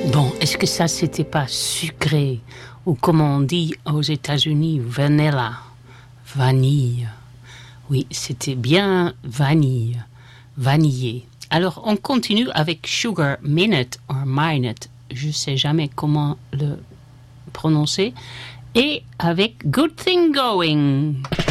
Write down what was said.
Bon, est-ce que ça, c'était pas sucré? Ou comme on dit aux États-Unis, vanilla, vanille. Oui, c'était bien vanille, vanillé. Alors, on continue avec Sugar Minute or Minute. Je sais jamais comment le prononcer. Et avec Good Thing Going.